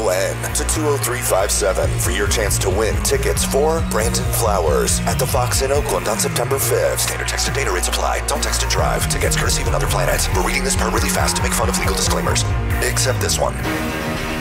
to 20357 for your chance to win tickets for Brandon Flowers at the Fox in Oakland on September 5th. Standard text and data rates apply. Don't text and drive. Tickets courtesy of Another Planet. We're reading this part really fast to make fun of legal disclaimers. Except this one.